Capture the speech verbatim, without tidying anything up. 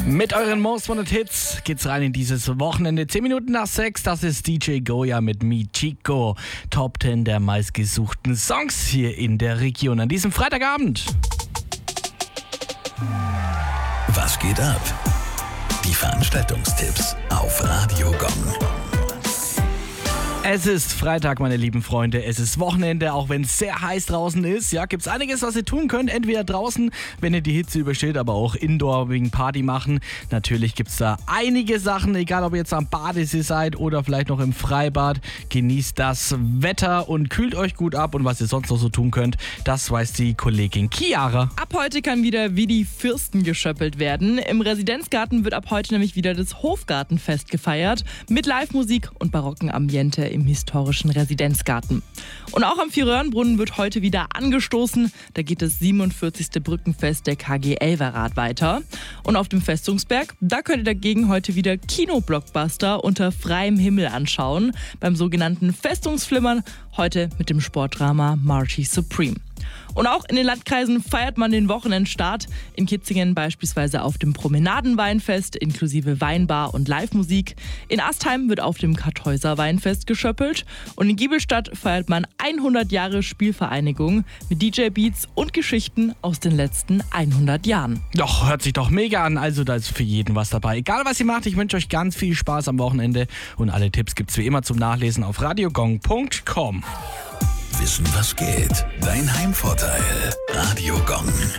Mit euren Most Wanted Hits geht's rein in dieses Wochenende. zehn Minuten nach sechs, das ist D J Goya mit Mi Chico. Top zehn der meistgesuchten Songs hier in der Region an diesem Freitagabend. Was geht ab? Die Veranstaltungstipps auf Radio Gong. Es ist Freitag, meine lieben Freunde. Es ist Wochenende, auch wenn es sehr heiß draußen ist. Ja, gibt's einiges, was ihr tun könnt. Entweder draußen, wenn ihr die Hitze übersteht, aber auch Indoor wegen Party machen. Natürlich gibt's da einige Sachen, egal ob ihr jetzt am Badesee seid oder vielleicht noch im Freibad. Genießt das Wetter und kühlt euch gut ab. Und was ihr sonst noch so tun könnt, das weiß die Kollegin Chiara. Ab heute kann wieder wie die Fürsten geschöppelt werden. Im Residenzgarten wird ab heute nämlich wieder das Hofgartenfest gefeiert. Mit Live-Musik und barocken Ambiente im historischen Residenzgarten. Und auch am Vierröhrenbrunnen wird heute wieder angestoßen. Da geht das siebenundvierzigste Brückenfest der K G Elverrad weiter. Und auf dem Festungsberg, da könnt ihr dagegen heute wieder Kino-Blockbuster unter freiem Himmel anschauen. Beim sogenannten Festungsflimmern, heute mit dem Sportdrama Marty Supreme. Und auch in den Landkreisen feiert man den Wochenendstart. In Kitzingen beispielsweise auf dem Promenadenweinfest inklusive Weinbar und Live-Musik. In Astheim wird auf dem Kartäuser Weinfest geschöppelt. Und in Giebelstadt feiert man hundert Jahre Spielvereinigung mit D J-Beats und Geschichten aus den letzten hundert Jahren. Doch, hört sich doch mega an. Also da ist für jeden was dabei. Egal was ihr macht, ich wünsche euch ganz viel Spaß am Wochenende. Und alle Tipps gibt's wie immer zum Nachlesen auf radiogong punkt com. Wissen, was geht? Dein Heimvorteil. Radio Gong.